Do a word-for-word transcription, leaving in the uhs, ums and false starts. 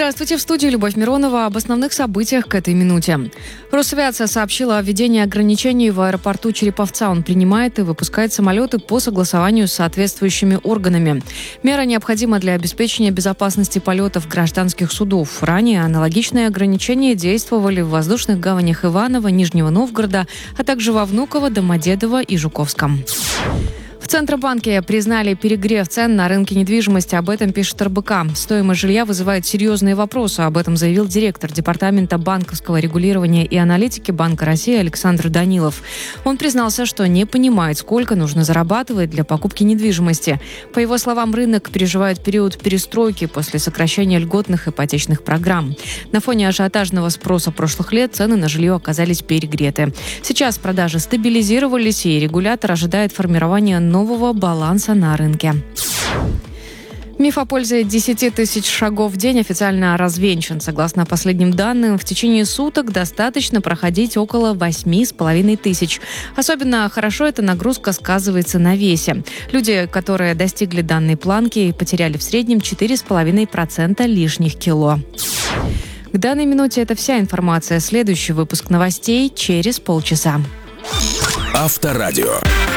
Здравствуйте, в студии Любовь Миронова. Об основных событиях к этой минуте. Росавиация сообщила о введении ограничений в аэропорту Череповца. Он принимает и выпускает самолеты по согласованию с соответствующими органами. Мера необходима для обеспечения безопасности полетов гражданских судов. Ранее аналогичные ограничения действовали в воздушных гаванях Иваново, Нижнего Новгорода, а также во Внуково, Домодедово и Жуковском. В Центробанке признали перегрев цен на рынке недвижимости. Об этом пишет эр бэ ка. Стоимость жилья вызывает серьезные вопросы. Об этом заявил директор Департамента банковского регулирования и аналитики Банка России Александр Данилов. Он признался, что не понимает, сколько нужно зарабатывать для покупки недвижимости. По его словам, рынок переживает период перестройки после сокращения льготных ипотечных программ. На фоне ажиотажного спроса прошлых лет цены на жилье оказались перегреты. Сейчас продажи стабилизировались, и регулятор ожидает формирования нового нового баланса на рынке. Миф о пользе десяти тысяч шагов в день официально развенчан. Согласно последним данным, в течение суток достаточно проходить около восьми с половиной тысяч. Особенно хорошо эта нагрузка сказывается на весе. Люди, которые достигли данной планки, потеряли в среднем четыре с половиной процента лишних кило. К данной минуте это вся информация. Следующий выпуск новостей через полчаса. Авторадио.